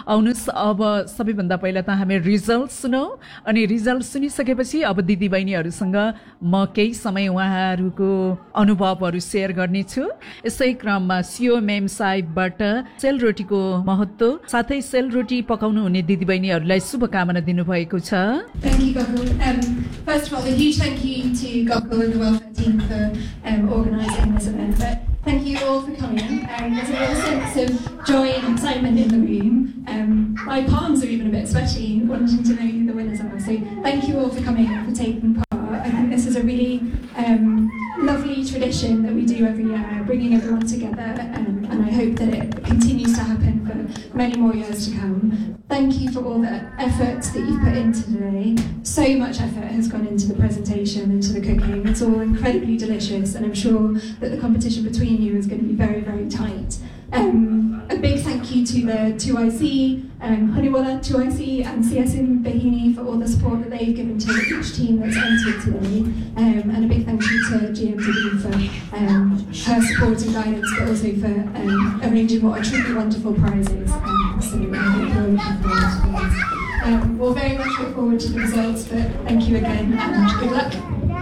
आउनुहोस् अब सबैभन्दा पहिला त हामी रिजल्ट सुनौ अनि रिजल्ट सुनिसकेपछि अब दिदीबहिनीहरूसँग म केही समय उहाँहरूको अनुभवहरू सेयर गर्नेछु। यसै क्रममा सिओ मेम साहिबबाट सेलरोटीको महत्त्व साथै सेलरोटी पकाउनु हुने दिदीबहिनीहरूलाई शुभकामना दिनुभएको छ। Thank you, Gokul. First of all, a huge thank you to Gokul and the welfare team for organising this event. But thank you all for coming. There's a real sense of joy and excitement in the room. My palms are even a bit sweaty wanting to know who the winners are. So thank you all for coming and for taking part. I think this is a really lovely tradition that we do every year, bringing everyone together, and I hope that it continues to happen for many more years to come. Thank you for all the efforts that you've put into today. So much effort has gone into the presentation, into the cooking. It's all incredibly delicious, and I'm sure that the competition between you is going to be very, very tight. A big thank you to the 2IC, Honeywala 2IC and CSM Bahini for all the support that they've given to each team that's entered today. And a big thank you to GMTV for her support and guidance, but also for arranging what are truly wonderful prizes. So we're looking forward to those. We'll very much look forward to the results, but thank you again and good luck.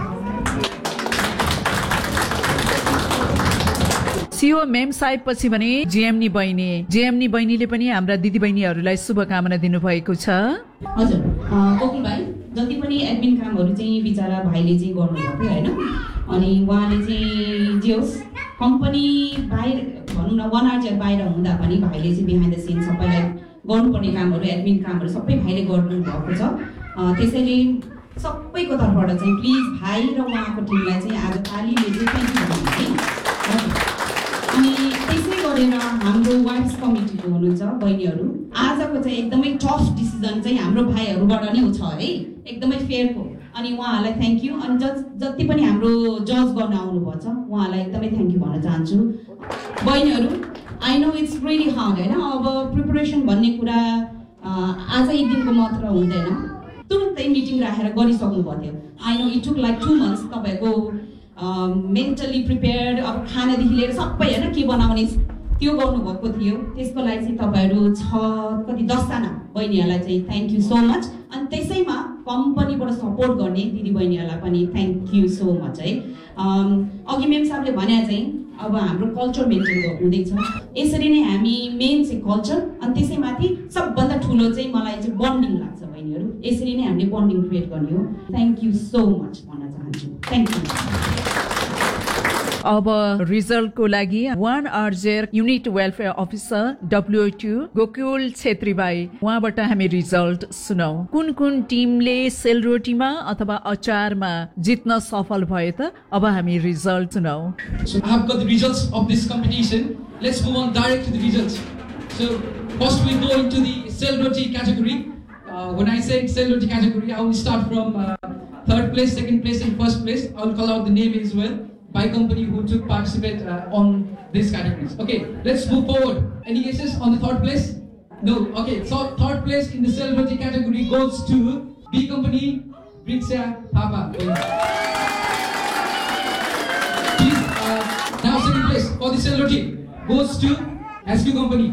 CO ma'am Sahib पछि भने जेएमनी बहिनीले पनि हाम्रा दिदीबहिनीहरूलाई शुभकामना दिनुभएको छ। हजुर कोकुल भाइ, जति पनि एडमिन कामहरू चाहिँ बिचारा भाइले चाहिँ गर्नुभयो हैन, अनि उहाँले चाहिँ जे होस् कम्पनी बाहिर भनौँ न 1 आवर बाहिर हुँदा पनि भाइले चाहिँ बिहाइन्ड द सिन सबैलाई गर्नुपर्ने कामहरू एडमिन कामहरू सबै भाइले गर्नुभएको छ। त्यसैले सबैको तर्फबाट चाहिँ प्लिज भाइ र उहाँको टिमलाई चाहिँ आज तालीले चाहिँ थ्याङ्क यू भन्नु। अनि त्यसै गरेर हाम्रो वाइफ्स कमिटीको हुनुहुन्छ बहिनीहरू, आजको चाहिँ एकदमै टफ डिसिजन चाहिँ हाम्रो भाइहरूबाट नै छ है, एकदमै फेयरको। अनि उहाँहरूलाई थ्याङ्क यू। अनि जति पनि हाम्रो जज गर्न आउनुभएको छ उहाँलाई एकदमै थ्याङ्क यू भन्न चाहन्छु। बहिनीहरू, I know it's really hard होइन, अब प्रिपरेसन भन्ने कुरा आज एक दिनको मात्र हुँदैन, तुरुन्तै मिटिङ राखेर गरिसक्नु पर्थ्यो। I know it took like 2 months तपाईँको मेन्टली प्रिपेयर्ड, अब खानादेखि लिएर सबै होइन के बनाउने त्यो गर्नुभएको थियो। त्यसको लागि चाहिँ तपाईँहरू 10 जना बहिनीहरूलाई चाहिँ थ्याङ्क यू सो मच। अनि त्यसैमा कम्पनीबाट सपोर्ट गर्ने दिदीबहिनीहरूलाई पनि थ्याङ्क यू सो मच है। अघि मेम साहबले भने चाहिँ अब हाम्रो कल्चर मेन्टेन हुँदैछ, यसरी नै हामी मेन चाहिँ कल्चर, अनि त्यसैमाथि सबभन्दा ठुलो चाहिँ मलाई चाहिँ बन्डिङ लाग्छ बहिनीहरू, यसरी नै हामीले बन्डिङ क्रिएट गर्ने हो। थ्याङ्क यू सो मच भन्न चाहन्छु। Thank you. अब रिजल्टको लागि 1 RJ unit welfare officer WO2 Gokul Chhetri भाइ, उहाँबाट हामी रिजल्ट सुनौ। कुन टिमले सेलरोटीमा अथवा अचारमा जित्न सफल भयो त? अब हामी रिजल्ट सुनौ। So I have got the results of this competition. Let's move on direct to the results. So first we go into the selroti category. When I say selroti category, I will start from 3rd place, 2nd place and 1st place. I will call out the name as well by company who took participate on these categories. Okay, let's move forward. Any guesses on the 3rd place? No. Okay, so 3rd place in the selroti category goes to B company, Briksha Thapa. Please, now 2nd place for the selroti goes to SQ company.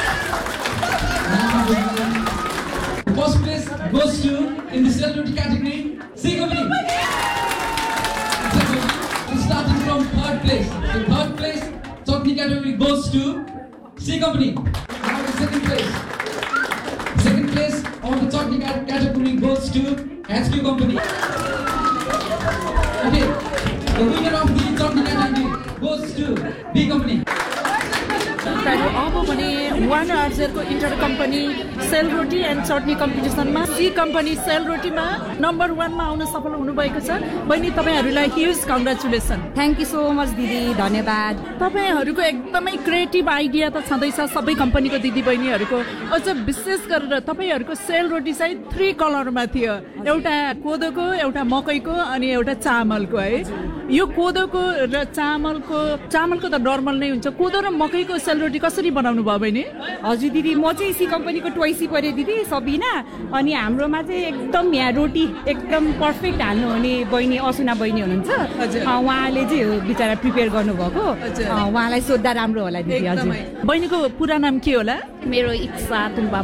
1st place goes to in the selroti category C company. Starting from 3rd place. The 3rd place chutney category goes to C company. Now the 2nd place. 2nd place on the chutney category goes to HQ company. Okay, the winner of the chutney category goes to B company. अब भने 1 RJ को enter company sel roti and चटनी कम्पिटिसनमा C company सेलरोटीमा number 1 मा आउन सफल हुनुभएको छ। बहिनी, तपाईहरुलाई huge congratulation. Thank you so much दिदी, धन्यवाद। तपाईहरुको एकदमै क्रिएटिभ आइडिया त छँदैछ सबै कम्पनीको दिदीबहिनीहरुको। अझ विशेष गरेर तपाईहरुको सेलरोटी चाहिँ 3 कलरमा थियो, एउटा कोदोको, एउटा मकैको अनि एउटा चामलको है। यो कोदोको र चामलको त नर्मल नै हुन्छ, कोदो र मकैको सेलरोटी कसरी बनाउनु भयो बहिनी? हजुर दिदी, म चाहिँ सी कम्पनीको 2IC परे दिदी सबिना, अनि हाम्रोमा चाहिँ एकदम यहाँ रोटी एकदम पर्फेक्ट हाल्नु हुने बहिनी असुना बहिनी हुनुहुन्छ। उहाँले चाहिँ बिचारा प्रिपेयर गर्नुभएको, उहाँलाई सोद्धा राम्रो होला दिदी। हजुर, बहिनीको पुरा नाम के होला? मेरो इच्छा तुलबा